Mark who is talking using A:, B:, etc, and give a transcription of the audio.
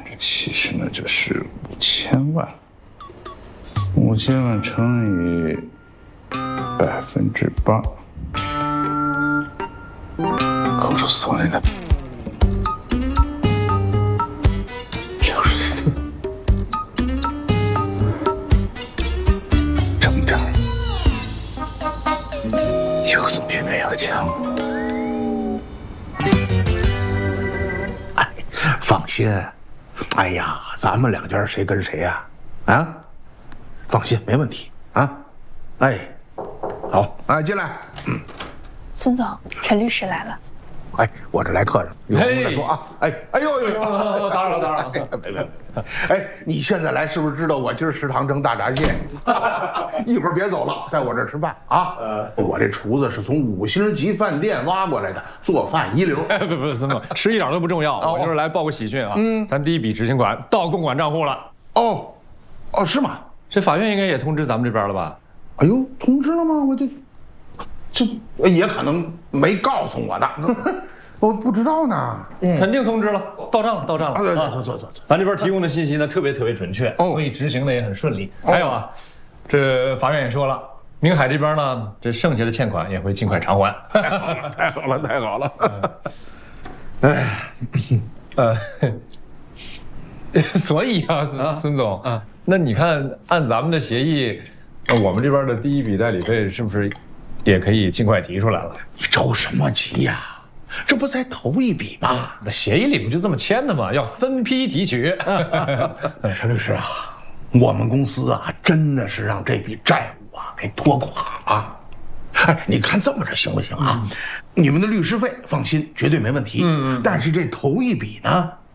A: 其实呢就是5000万，5000万乘以8%，扣除所内的64，整点有总比没有强。
B: 哎，放心，哎呀，咱们两家谁跟谁呀？啊，放心，没问题啊。哎，好，哎，进来。
C: 孙总，陈律师来了。
B: 哎，我这来客人，有空再说啊。哎呦，
D: 打扰了。
B: 别，哎，你现在来是不是知道我今儿食堂蒸大闸蟹？一会儿别走了，在我这儿吃饭啊。我这厨子是从5星级饭店挖过来的，做饭一流。
D: 不，孙总，吃一点都不重要，我就是来报个喜讯啊。咱第一笔执行款到公管账户了。
B: 哦，是吗？
D: 这法院应该也通知咱们这边了吧？
B: 哎呦，通知了吗？我这也可能没告诉我的，我不知道呢。
D: 肯定通知了，到账了。
B: 走。
D: 咱这边提供的信息呢特别准确，所以执行的也很顺利。还有啊，这法院也说了，明海这边呢，这剩下的欠款也会尽快偿还。
B: 太好了。
D: 所以啊，孙总啊，那你看按咱们的协议，我们这边的第一笔代理费是不是也可以尽快提出来了？
B: 你着什么急呀？这不才头一笔吗？
D: 那协议里不就这么签的吗？要分批提取。
B: 陈律师啊，我们公司啊，真的是让这笔债务啊给拖垮了。哎，你看这么着行不行啊？你们的律师费放心，绝对没问题。但是这头一笔呢，